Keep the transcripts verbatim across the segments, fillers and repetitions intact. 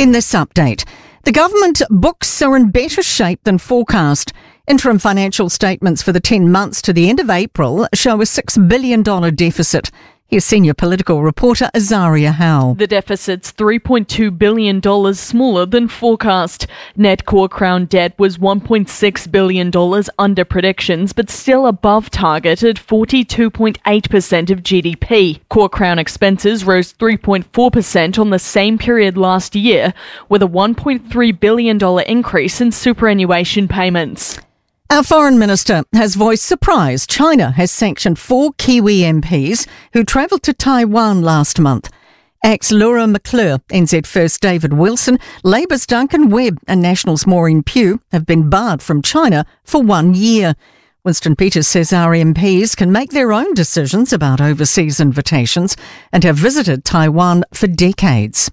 In this update, the government books are in better shape than forecast. Interim financial statements for the ten months to the end of April show a six billion dollars deficit. Here's senior political reporter Azaria Howell. The deficit's three point two billion dollars smaller than forecast. Net core Crown debt was one point six billion dollars under predictions, but still above target at forty-two point eight percent of G D P. Core Crown expenses rose three point four percent on the same period last year, with a one point three billion dollars increase in superannuation payments. Our foreign minister has voiced surprise China has sanctioned four Kiwi M Ps who travelled to Taiwan last month. Ex-Laura McClure, N Z First David Wilson, Labour's Duncan Webb and National's Maureen Pugh have been barred from China for one year. Winston Peters says our M Ps can make their own decisions about overseas invitations and have visited Taiwan for decades.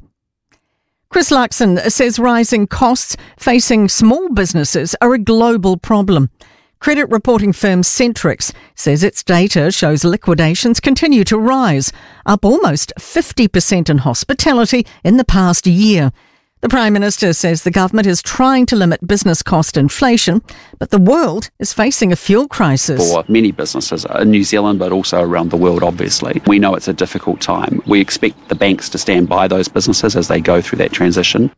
Chris Luxon says rising costs facing small businesses are a global problem. Credit reporting firm Centrix says its data shows liquidations continue to rise, up almost fifty percent in hospitality in the past year. The Prime Minister says the government is trying to limit business cost inflation, but the world is facing a fuel crisis. For many businesses in New Zealand, but also around the world, obviously, we know it's a difficult time. We expect the banks to stand by those businesses as they go through that transition.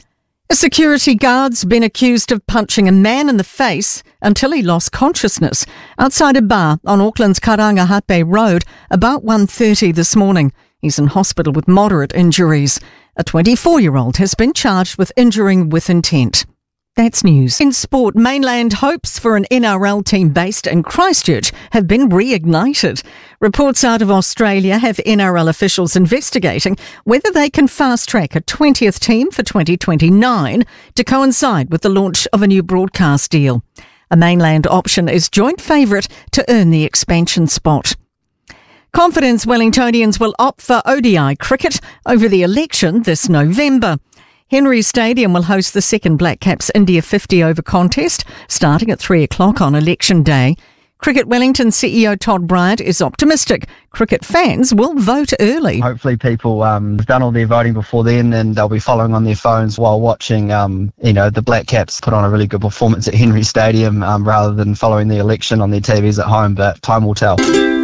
A security guard's been accused of punching a man in the face until he lost consciousness outside a bar on Auckland's Karangahape Road about one thirty this morning. He's in hospital with moderate injuries. A twenty-four-year-old has been charged with injuring with intent. That's news. In sport, mainland hopes for an N R L team based in Christchurch have been reignited. Reports out of Australia have N R L officials investigating whether they can fast-track a twentieth team for twenty twenty-nine to coincide with the launch of a new broadcast deal. A mainland option is joint favourite to earn the expansion spot. Confidence Wellingtonians will opt for O D I cricket over the election this November. Henry Stadium will host the second Black Caps India fifty over contest, starting at three o'clock on election day. Cricket Wellington C E O Todd Bryant is optimistic cricket fans will vote early. Hopefully people um, have done all their voting before then and they'll be following on their phones while watching um, you know, the Black Caps put on a really good performance at Henry Stadium um, rather than following the election on their T Vs at home, but time will tell.